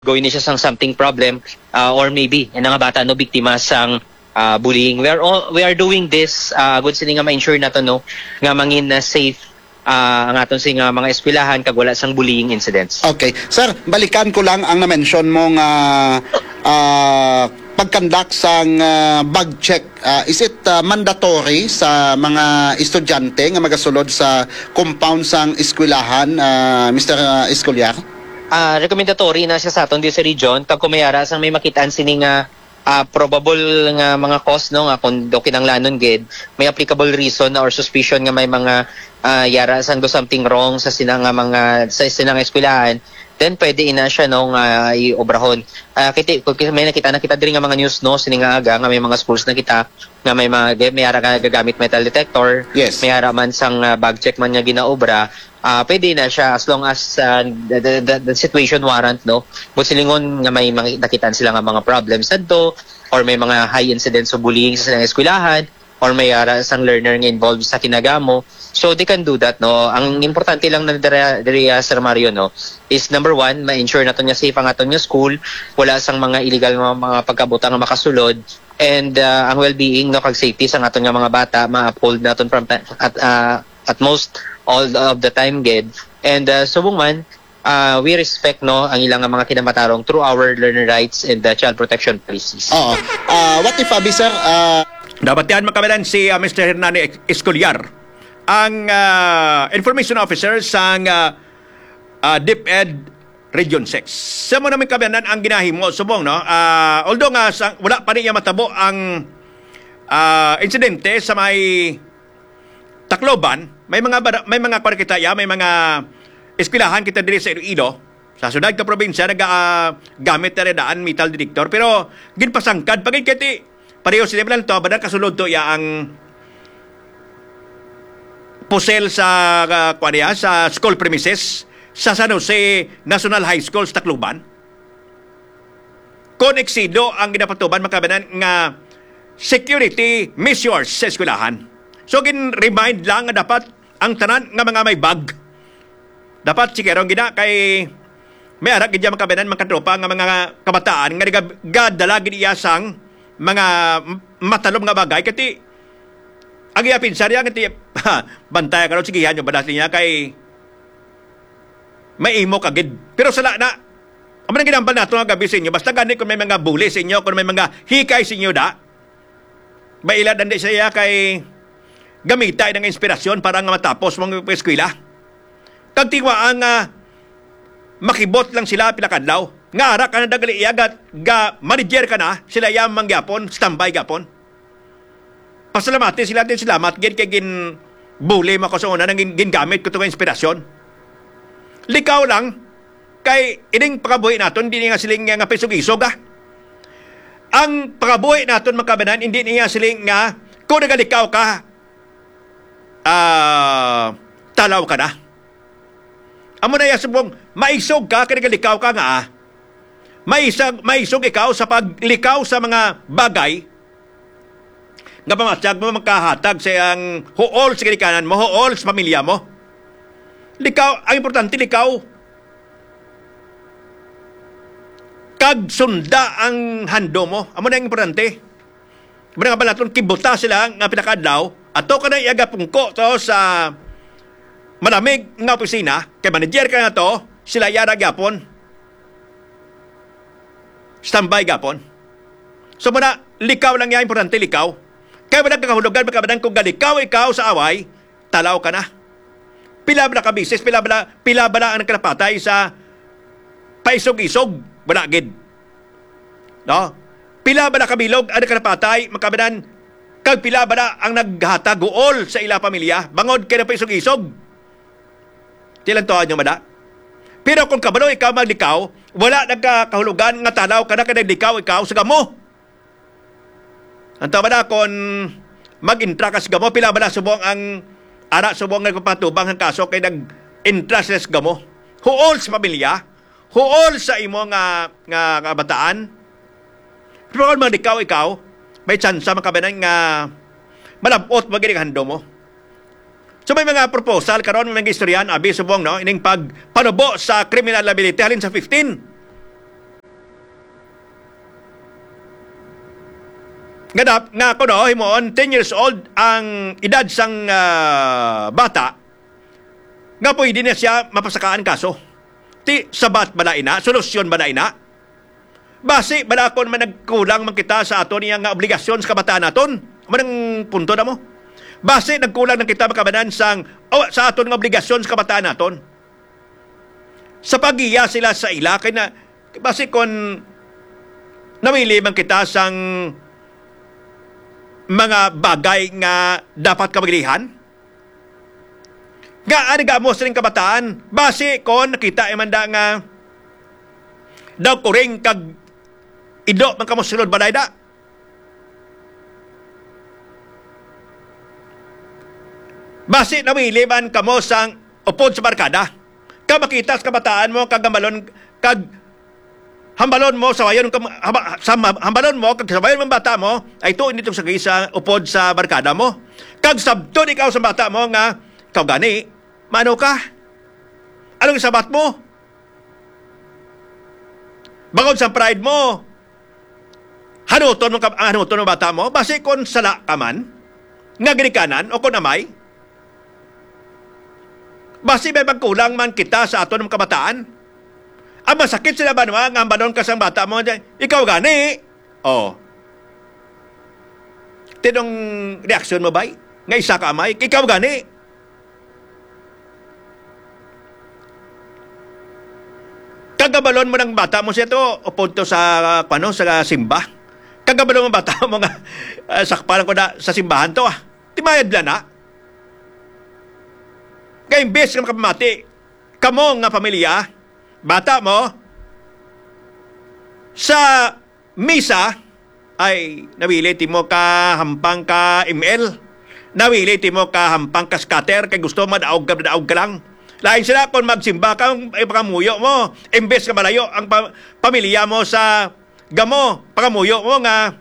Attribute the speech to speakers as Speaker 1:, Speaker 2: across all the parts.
Speaker 1: going siya sang something problem or maybe nga bata no biktima sang bullying. We are doing this good sini nga ma-ensure nato no nga mangin na safe ang aton sing mga eskwelahan kag wala sang bullying incidents.
Speaker 2: Okay. Sir, balikan ko lang ang na-mention mong pagkandak sang bag check. Is it mandatory sa mga estudyante nga magasulod sa compound sang eskwelahan, Mr. Escolyar?
Speaker 1: Recommendatory na siya sa aton di sa region kag kumayara sang may makitaan sini nga probable nga mga cause no nga kung do kinanglanon gid may applicable reason or suspicion nga may mga yara sang do something wrong sa sinang mga sa sinang eskwelahan, then pwede ina siya no iobrahon. Kung may nakita diri nga mga news no sini nga aga nga may mga schools na kita nga may yara nga gagamit metal detector.
Speaker 2: Yes.
Speaker 1: May yara man sang bag check man nga ginaobra. Pwede na siya as long as the situation warrant no. But silingon nga may nakitaan sila nga mga problems adto or may mga high incidents of bullying sa silang eskwelahan or may sang learner nga involved sa kinagamo. So they can do that no. Ang importante lang na diri Sir Mario no is number one, ma-ensure nato nga safe ang aton nga school, wala sang mga illegal nga mga pagkabutang nga makasulod, and ang well-being no kag safety sang aton nga mga bata ma-uphold naton from at most all of the time gid. And subong man we respect no ang ilang mga kinamatarong through our learner rights and child protection policies.
Speaker 2: Oo. What if sir,
Speaker 3: dapat yan makabalan si Mr. Hernani Escolyar, ang information officer sa DepEd Region 6. Sa mo namin kabanan ang ginahimo subong no. Although nga wala pa niya matabo ang insidente sa may Tacloban, may mga parkitaya, may mga eskwelahan kita diri sa Iloilo, sa sunod ka probinsya gamit na redaan metal detector, pero ginpasangkad pagit kiti pareho sila lang to badal kasulod to ya ang pusel sa sa school premises sa San Jose National High School sa Tacloban. Koneksido ang ginapatuban makabanan nga security measures sa eskwelahan. So gin-remind lang nga dapat ang tanan nga mga may bag dapat sikerong gina kay may arak gid makabanan mga katropa nga mga kabataan nga gadala gid iyasang mga matalom nga bagay kati ang iyapin sarya kati bantay karon sige hanyo badas niya kay may imo kagid pero sala na amo nang ginambal nato nga gabi sa inyo basta gani kung may mga bully sa inyo kung may mga hikay sa inyo da mailad andi siya kay gamita ng inspirasyon para nga matapos mong eskwela. Kag tiwaan nga makibot lang sila pilakadlaw. Nga ara ka na dagali iyagat ga manager ka na sila yam mangyapon standby gapon. Pasalamati sila din salamat gid kay gin bully mako sa una nang gingamit ko tong inspirasyon. Likaw lang kay ining pakabuhi naton hindi nga siling nga pisog-isog Ang pakabuhi naton makabanan hindi niya siling nga kung nagalikaw ka talaw ka na. Amo na yasubong maisog ka kaya likaw ka nga maisog ikaw sa paglikaw sa mga bagay nga pamatyag mo makahatag sa iyang huol sa kinikanan mo, huol sa pamilya mo. Likaw, ang importante likaw kag sunda ang hando mo. Amo na ang importante. Mga balaton kibuta sila nga pinakadlaw ato ka na iagapungko to sa malamig nga opisina kay manager ka na to sila yara gapon standby gapon so muna likaw lang yan importante likaw kaya ba nagkakahulugan magkabadan kung galikaw ikaw sa away talaw ka na pila ba na kabisis pila ba ang nagkalapatay sa paisog-isog wala gid no pila ba na kabilog ang nagkalapatay magkabadan kag pila ba na ang naghatag uol sa ila pamilya bangod kay na paisog-isog tilang tuwan nyo mada pero kung kabalo ikaw maglikaw wala nagkakahulugan nga talaw ka na kaya ikaw sa gamo ang tawa na kung mag-intra ka sa gamo pila ba na subong ang ara subong nagpapatubang ang kaso kay nag-intra sa gamo huol sa pamilya huol sa imo nga kabataan pero kung maglikaw ikaw may tsansa makabanan nga malabot magiling hando mo. So may mga proposal karon mga istoryan abi subong no ining pagpanubo sa criminal liability halin sa 15. nga kuno himoon 10 years old ang edad sang bata nga pwede na siya mapasakaan kaso. Ti sabat ba na ina? Solusyon ba na ina? Basi bala kon man nagkulang man kita sa aton nga obligasyon sa kabataan naton. Manang punto na mo. Basi nagkulang na kita makabanan sa aton nga obligasyon sa kabataan naton. Sa pagiya sila sa ila kay na basi kon nawili man kita sang mga bagay nga dapat kamilihan nga anigamos rin kabataan base kon nakita imanda nga daw kuring kag ido man kamo sulod balay da base nawili man kamo sang upod sa barkada ka makita sa kabataan mo kag hambalon mo sa wayon hambalon mo kag sa wayon ng bata mo ay tuon nitong sa upod sa barkada mo kag sabton ikaw sa bata mo nga ikaw gani mano ka anong sabat mo bangod sa pride mo hanuton ng bata mo base kon sala ka man nga ginikanan o kon amay base may pagkulang man kita sa aton ng kabataan. Ang masakit sila ba naman nga balon ka sa bata mo ikaw gani tinong reaksyon mo ba nga isa ka amay ikaw gani kagabalon mo ng bata mo siya to upod to sa sa simba kagabalon mo bata mo nga sakpalan ko na sa simbahan to timayad lang na kaya imbes ka makapamati kamo nga pamilya bata mo sa misa ay nawili ti mo ka hampang ka ML nawili ti mo ka hampang ka scatter kay gusto mo daog ka lang lain sila kung magsimba ka pakamuyo mo imbes ka malayo ang pamilya mo sa gamo pakamuyo mo nga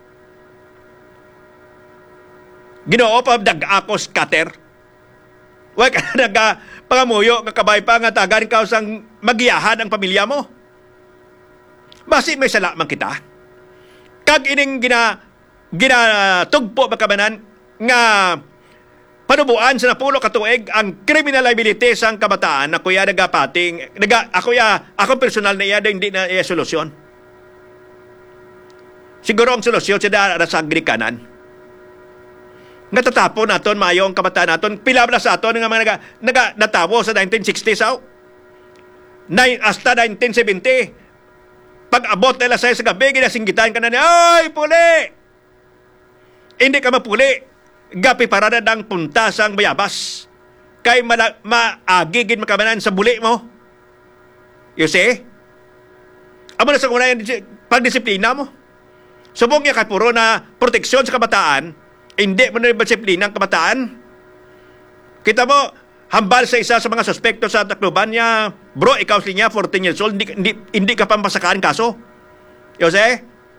Speaker 3: Ginoo pa dag-ako scatter wag ka pangamuyo kakabay pa nga tagarin ka sang magiyahan ang pamilya mo. Basi may sala man kita. Kag ining ginatugpo bakabanan nga panubuan sa napulo katuig ang criminal liability sang kabataan na kuya nagapating ako personal na iya hindi na iya solusyon. Siguro ang solusyon sa sa agrikanan. Natatapo naton mayo ang kabataan naton pilabla sa aton nga mga natawo sa 1960s hasta 1970 pag abot nila sa gabi ginasinggitan ka na ay puli hindi ka mapuli gapi para na dang punta sang bayabas kay maagigin makabanan sa buli mo you see amo na sa kuna pagdisiplina mo subong ya kay puro na proteksyon sa kabataan hindi mo na disiplina ang kabataan. Kita mo, hambal sa isa sa mga suspekto sa Tacloban niya, bro, ikaw niya, 14 years old, hindi ka pampasakaan kaso. Yose?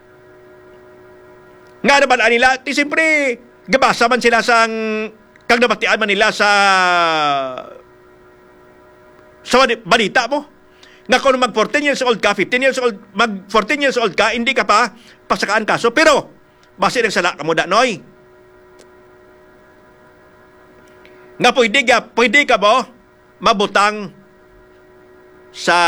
Speaker 3: Nga naman nila, siyempre, gabasa man sila sa kag nabatian man nila sa balita mo. Nga kung mag 14 years old ka, 15 years old, mag 14 years old ka, hindi ka pa pasakaan kaso. Pero, base ng sala ka mo da, noy. Nga pwede ka ba mabutang sa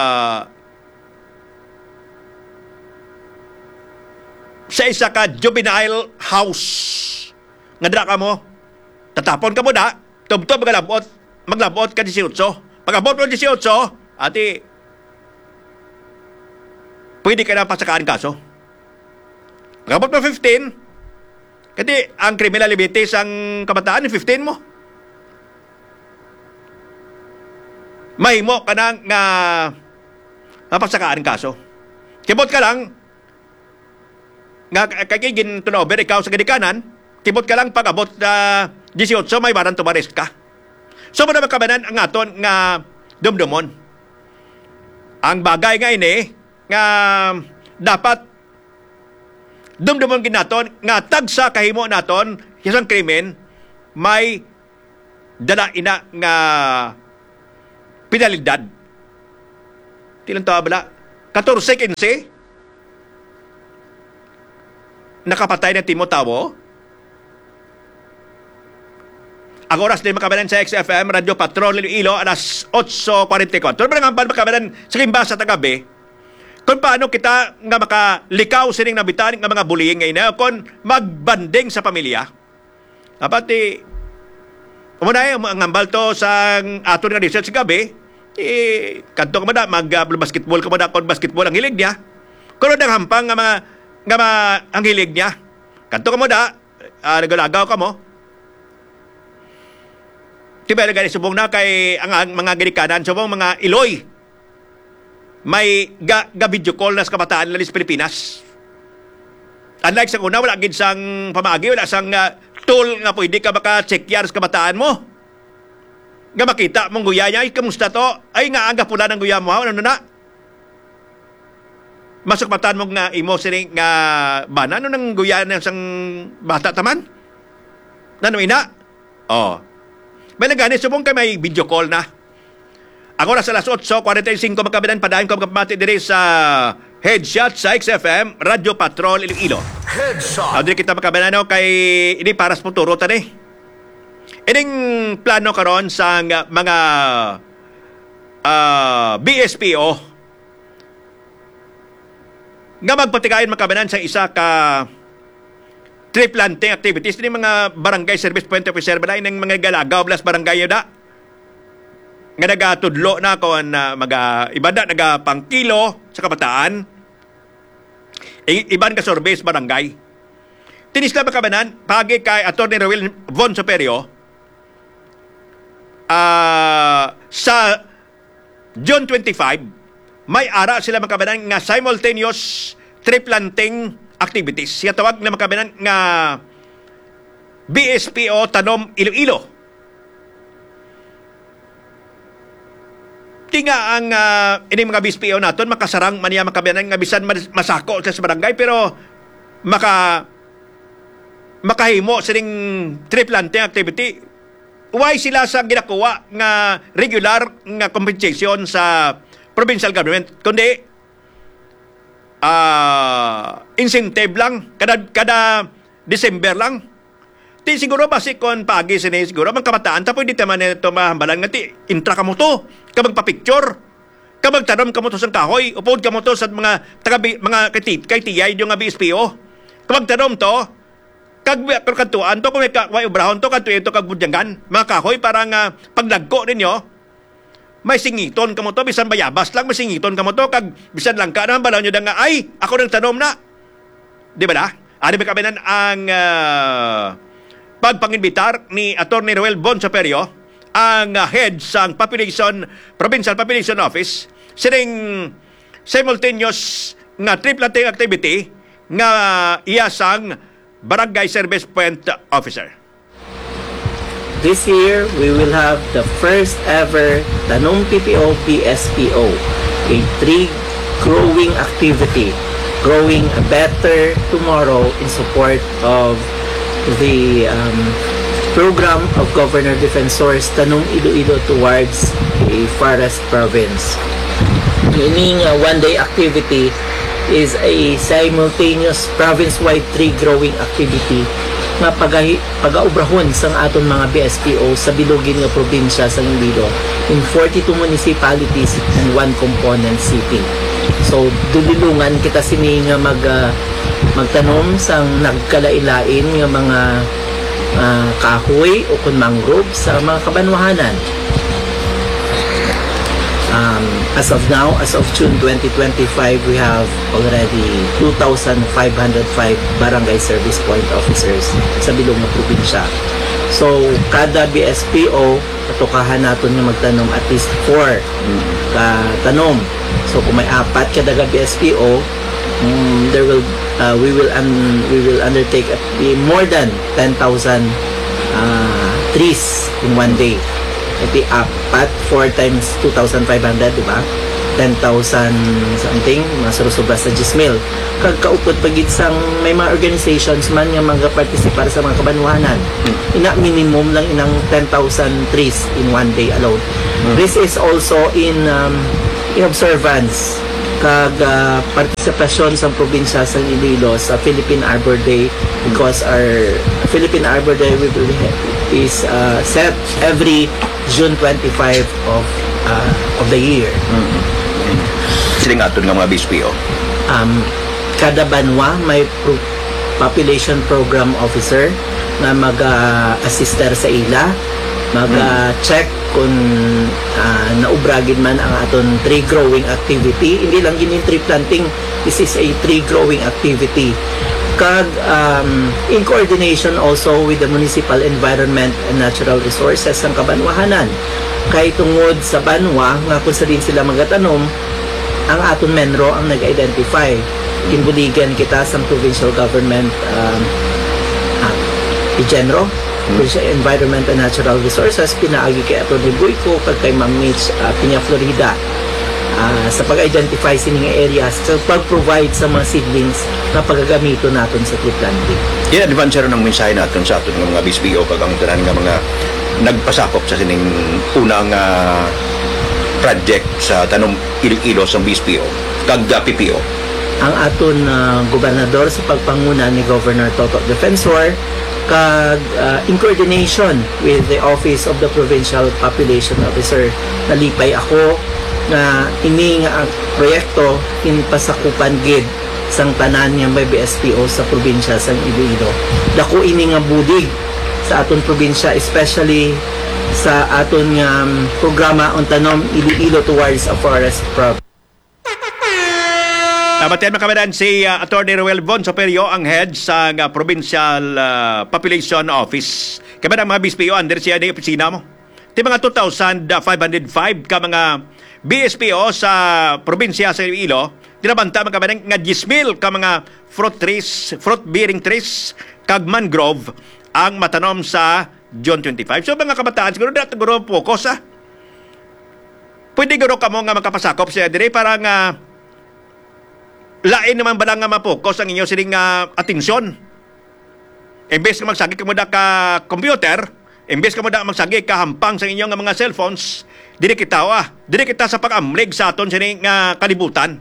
Speaker 3: isa ka juvenile house nga dira ka mo tatapon ka mo da tubtob maglabot ka 18 pag-abot mo 18 ati pwede ka na pasakaan kaso pag-abot mo 15 kasi ang criminal liability ang kabataan 15 mo mahimo ka na nga mapagsakaan kaso. Kibot ka lang nga kagigin tunover ikaw sa gadikanan, kibot ka lang pag abot na 18 may baran tumarest ka. So mo na makabanan ang aton nga dumdumon. Ang bagay nga ini nga dapat dumdumon ginaton nga tagsa kahimo naton isang krimen may dala ina nga pinalidad. Tilang tawa bala? 14-15? nakapatay ng Timotawo. Ang oras din makabanan sa XFM, Radio Patrol Iloilo, alas 8:44. Pero mga ambal makabanan sa kimbasa tagabi, kung paano kita nga makalikaw sining nabitan nga mga bullying ngayon, kung magbanding sa pamilya. Dapat umunay, ang ambal to sa ato nga research sa gabi, kanto ka mo na, mag-basketball ka mo na, kung basketball ang hilig niya. Kung ang hampang ang hilig niya. Kanto ka mo na, nagalagaw ka mo. Tiba na subong na kay ang mga ginikanan, subong mga Iloy. May video call na sa kabataan lalis Pilipinas. Unlike sa una, wala gid sang pamagi, wala sang tool nga pwede ka maka-check-yar sa kabataan mo. Nga makita mong guya niya, ay kamusta to? Ay nga aga pula ng guya mo, ano na? Masok kabataan mo nga imo sining nga bana, ano nang guya na sang bata taman? Nano ina? Oh. May nagani, subong kay may video call na. Ang oras alas 8:45 magkabilan padayon ko magpamati diri sa Headshot sa XFM, Radio Patrol Iloilo. Headshot! Diri kita magkabilan kay ini paras po turo tani. Ining plano karon sa mga BSPO nga magpatigayon magkabilan sa isa ka tree planting activities ni mga barangay service point officer balay ng mga galagaw plus barangay da nga nagatudlo na ko na ibada nagapangkilo sa kabataan iban ka service barangay tinis na makabanan pagi kay Attorney Roel Von Superio sa June 25 may ara sila makabanan nga simultaneous tree planting activities. Siya tawag na makabinan nga BSPO Tanom Iloilo. Tinga ang ini mga BSPO naton makasarang maniya makabinan nga bisan masako sa barangay pero makahimo sining tree planting activity. Why sila sa ginakuha nga regular nga compensation sa provincial government kundi incentive lang kada December lang. Ti siguro basi kon pagi sini siguro man kamataan tapos di taman ito mahambalan nga ti intra ka mo to kabag pa-picture kabag tanom ka mo to sa kahoy upod ka mo to sa mga mga kay tiyay yung nga BSPO kabag tanom to kag kantuan to kung may ubrahon to kantuan to kag budyangan mga kahoy para nga paglagko ninyo may singiton ka mo to, bisan bayabas lang, may singiton ka mo to, kag bisan lang ka na, balaw nyo nga, ay, ako nang tanom na. Di ba na? Ano ba kami ang pagpanginbitar ni Attorney Roel Von Superio, ang head sa Provincial Population Office, sining simultaneous nga tree planting activity nga iyasang Barangay Service Point Officer.
Speaker 4: This year, we will have the first ever Tanom PPO PSPO, a tree growing activity, growing a better tomorrow in support of the program of Governor Defensors Tanom Iloilo towards a forest province. Meaning one-day activity is a simultaneous province-wide tree growing activity nga pag-aubrahon sang aton mga BSPO sa bilogin nga probinsya sa Iloilo in 42 municipalities and 1 component city. So dulilungan kita sini nga magtanom sang nagkalailain nga mga kahoy o kun mangrove sa mga kabanwahanan. As of now, as of June 2025, we have already 2,505 barangay service point officers sa bilog na probinsya. So, kada BSPO, patukahan natin na magtanom at least 4 katanom. So, kung may 4 kada BSPO, we will undertake more than 10,000 trees in one day. Iti 4 times 2,500, di ba? 10,000 something, masurusubra sa 10,000. Kagkaupod pagit sang may mga organizations man nga mag-participar sa mga kabanwahanan. Ina minimum lang inang 10,000 trees in one day alone. This is also in observance kag partisipasyon sa probinsya sa Iloilo sa Philippine Arbor Day, because our Philippine Arbor Day is set every June 25 of the year.
Speaker 3: Siling aton nga mga BSPO.
Speaker 4: Kada banwa may population program officer na mag-assister sa ila, mag-check kung naubragin man ang aton tree growing activity. Hindi lang yun yung tree planting, this is a tree growing activity. Kag in coordination also with the Municipal Environment and Natural Resources ng Kabanwahanan. Kay tungod sa banwa nga kung sa din sila magatanom, ang aton menro ang nag-identify. Kinbuligan kita sa provincial government Igenro, Environment and Natural Resources, pinaagi kay Atty. Boyko kag kay Ma'am Mitch Piña Florida sa pag-identify sining areas, sa pag-provide sa mga seedlings na pagagamito natin sa tree planting.
Speaker 3: In-advance ng mensahe natin sa aton ng mga BSPO kag ang tanan nga mga nagpasakop sa sining unang project sa tanong Iloilo sa BSPO kag PPO.
Speaker 4: Ang aton gobernador sa pagpanguna ni Governor Toto Defensor kag in coordination with the Office of the Provincial Population Officer, nalipay ako na ini nga ang proyekto in pasakupan gid sang tanan nga may BSPO sa probinsya sa Iloilo. Dako ini nga budig sa aton probinsya, especially sa aton nga programa on tanom Iloilo towards a forest province.
Speaker 3: Nabatian makabadan si Atty. Ruel Von Soperio, ang head sa Provincial Population Office. Kabadang mga BSPO, under siya na opisina mo. Di mga 2,505 ka mga BSPO sa probinsya sa Iloilo, dinabanta mga kabadang nga 10,000 ka mga fruit-bearing trees, kag mangrove, ang matanom sa June 25. So mga kabataan, siguro na siguro focus Pwede garo ka mo nga makapasakop siya dire para nga lain naman ba nga mapokos ang inyo siling atensyon. Imbes ka magsagi ka mo da ka computer, imbes ka mo da magsagi ka hampang sa inyong mga cellphones, dili kita sa pag-amlig sa aton sining kalibutan.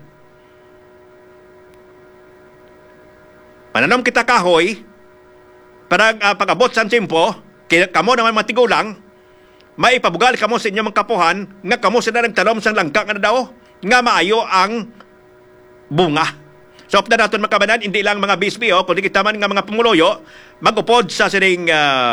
Speaker 3: Mananom kita kahoy para pag-abot sa timpo, kamo naman matigulang, maipabugal kamo sa inyong mga kapuhan, nga kamo sila nagtalom sa langka nga daw, nga maayo ang bunga. So, na natin makabanan, hindi lang mga BSPO, kundi kita man nga mga pumuloyo, mag-upod sa sining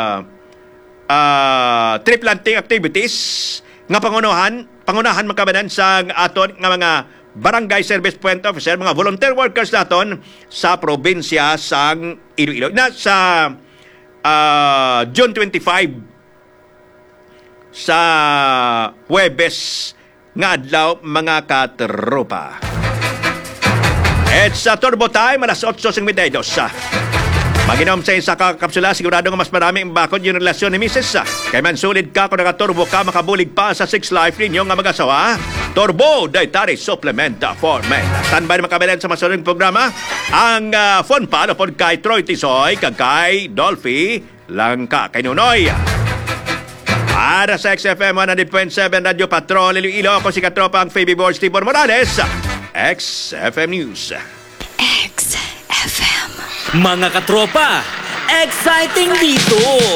Speaker 3: tree planting activities, nga pangunahan makabanan sa aton nga mga barangay service point officer, mga volunteer workers naton sa probinsya sa Iloilo. Na sa June 25, sa Huwebes nga adlaw, mga katropa. It's Turbo Time, alas 8:52. Maginom sa isa kakapsula, sigurado nga mas marami ang bakod yung relasyon ni Mrs. Kaya man sulit ka kung nakaturbo ka, makabulig pa sa 6 life ninyo nga mag-asawa. Turbo Dietary Supplement for Men. Standby na makabilan sa masunod programa ang phone pa upod kay Troy Tisoy, kag kay Dolphy Langka, kay Nunoy. Para sa XFM 100.7 Radio Patrol Iloilo, ako si katropa ang Fabi Board Steve Morales, XFM News.
Speaker 5: XFM. Mga katropa, exciting dito!